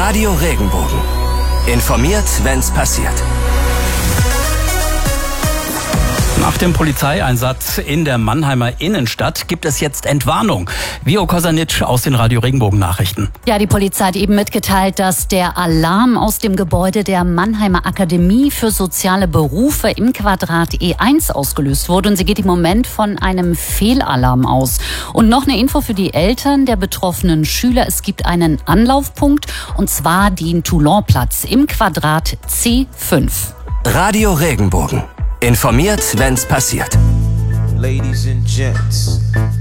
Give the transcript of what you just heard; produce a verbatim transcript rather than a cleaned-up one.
Radio Regenbogen. Informiert, wenn's passiert. Nach dem Polizeieinsatz in der Mannheimer Innenstadt gibt es jetzt Entwarnung. Vio Kosanic aus den Radio Regenbogen Nachrichten. Ja, die Polizei hat eben mitgeteilt, dass der Alarm aus dem Gebäude der Mannheimer Akademie für soziale Berufe im Quadrat E eins ausgelöst wurde. Und sie geht im Moment von einem Fehlalarm aus. Und noch eine Info für die Eltern der betroffenen Schüler. Es gibt einen Anlaufpunkt, und zwar den Toulonplatz im Quadrat C fünf. Radio Regenbogen. Informiert, wenn's passiert. Ladies and gents.